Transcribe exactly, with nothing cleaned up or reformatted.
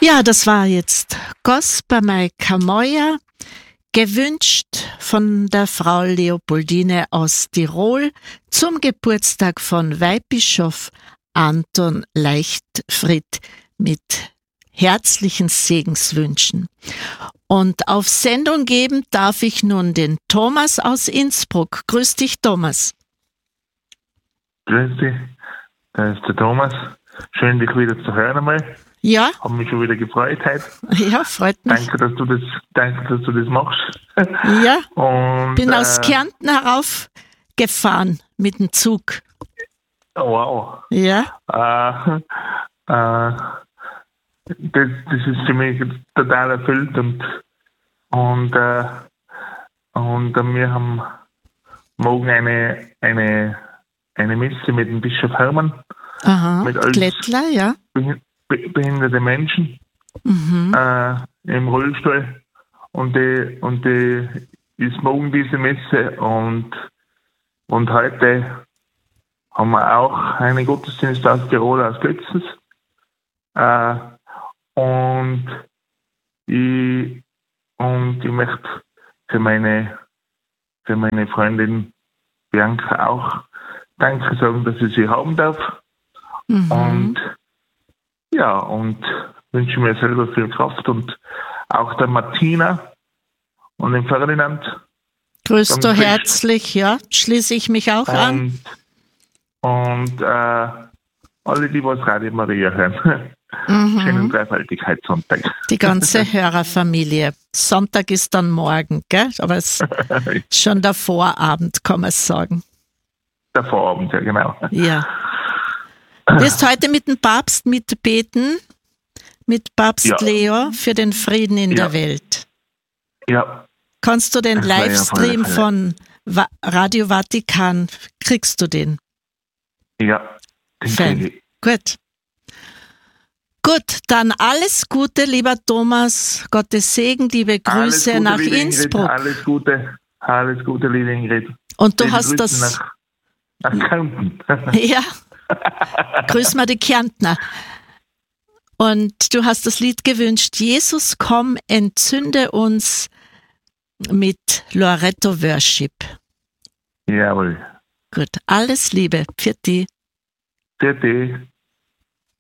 Ja, das war jetzt Gospel Mai Kamoja, gewünscht von der Frau Leopoldine aus Tirol zum Geburtstag von Weihbischof Anton Leichtfried mit herzlichen Segenswünschen. Und auf Sendung geben darf ich nun den Thomas aus Innsbruck. Grüß dich, Thomas. Grüß dich, da ist der Thomas. Schön, dich wieder zu hören einmal. Ja. Habe mich schon wieder gefreut heute. Ja, freut mich. Danke, dass du das, danke, dass du das machst. Ja. Und, bin äh, aus Kärnten heraufgefahren mit dem Zug. Wow. Ja. Äh, äh, das, das ist für mich total erfüllt und und äh, und äh, wir haben morgen eine eine eine Messe mit dem Bischof Hermann. Aha. Mit als Glättler, ja. behinderte Menschen Mhm. äh, im Rollstuhl und die und die ist morgen diese Messe und und heute haben wir auch einen Gottesdienst aus Tirol, aus Götzens. Äh, und ich und ich möchte für meine für meine Freundin Bianca auch Danke sagen, dass ich sie haben darf. Mhm. Und ja, und wünsche mir selber viel Kraft und auch der Martina und dem Ferdinand. Grüß du Danke. herzlich, ja. Schließe ich mich auch an. Und, und äh, alle, die was Radio Maria hören. Mhm. Schönen Dreifaltigkeitssonntag. Die ganze Hörerfamilie. Sonntag ist dann morgen, gell? Aber es ist schon der Vorabend, kann man sagen. Der Vorabend, ja genau. Ja. Wirst heute mit dem Papst mitbeten, mit Papst Ja. Leo für den Frieden in Ja. der Welt. Ja, Kannst du den Das wäre ja Livestream voll von Va- Radio Vatikan, kriegst du den? ja. Den Fan. kriege ich. Gut. Gut, dann alles Gute, lieber Thomas. Gottes Segen, liebe Alles Grüße Gute, nach liebe Innsbruck. Ingrid. Alles Gute, alles Gute, liebe Ingrid. Und du Liebe hast Grüße das. Nach, nach Kärnten. Ja. Grüß mal die Kärntner. Und du hast das Lied gewünscht, Jesus, komm, entzünde uns mit Loretto Worship. Jawohl. Gut, alles Liebe. Pfiat dich. Für dich.